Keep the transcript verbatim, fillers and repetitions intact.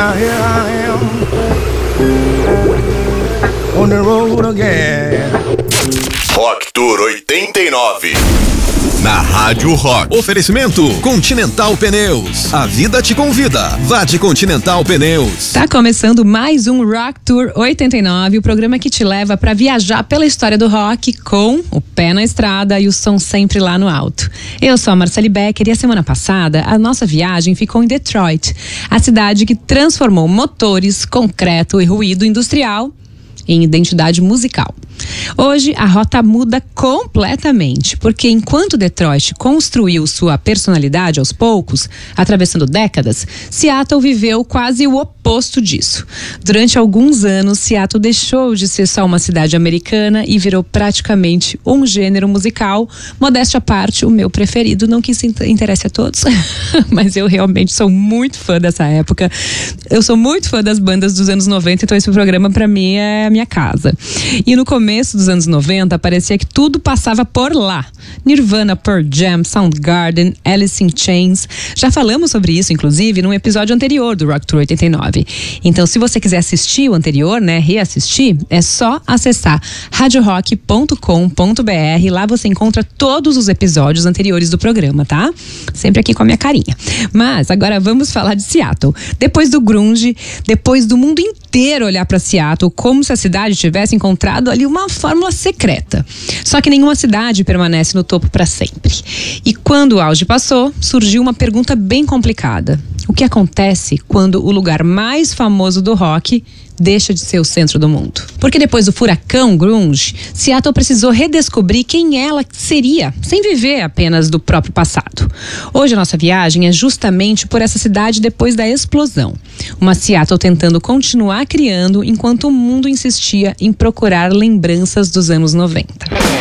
now here I am on the road again. Rock Tour oitenta e nove. Na Rádio Rock. Oferecimento Continental Pneus. A vida te convida. Vá de Continental Pneus. Tá começando mais um Rock Tour oitenta e nove, o programa que te leva para viajar pela história do rock com o pé na estrada e o som sempre lá no alto. Eu sou a Marcele Becker e a semana passada a nossa viagem ficou em Detroit, a cidade que transformou motores, concreto e ruído industrial em identidade musical. Hoje a rota muda completamente, porque enquanto Detroit construiu sua personalidade aos poucos, atravessando décadas, Seattle viveu quase o oposto disso. Durante alguns anos, Seattle deixou de ser só uma cidade americana e virou praticamente um gênero musical. Modéstia à parte, o meu preferido, não que isso interesse a todos, mas eu realmente sou muito fã dessa época. Eu sou muito fã das bandas dos anos noventa, então esse programa pra mim é a minha casa. E no começo começo dos anos noventa, parecia que tudo passava por lá. Nirvana, Pearl Jam, Soundgarden, Alice in Chains. Já falamos sobre isso, inclusive, num episódio anterior do Rock Tour oitenta e nove. Então, se você quiser assistir o anterior, né, reassistir, é só acessar radio rock ponto com ponto b r. Lá você encontra todos os episódios anteriores do programa, tá? Sempre aqui com a minha carinha. Mas agora vamos falar de Seattle. Depois do grunge, depois do mundo inteiro olhar para Seattle como se a cidade tivesse encontrado ali uma fórmula secreta. Só que nenhuma cidade permanece no topo para sempre. E quando o auge passou, surgiu uma pergunta bem complicada. O que acontece quando o lugar mais famoso do rock deixa de ser o centro do mundo? Porque depois do furacão grunge, Seattle precisou redescobrir quem ela seria, sem viver apenas do próprio passado. Hoje a nossa viagem é justamente por essa cidade depois da explosão. Uma Seattle tentando continuar criando enquanto o mundo insistia em procurar lembranças dos anos noventa.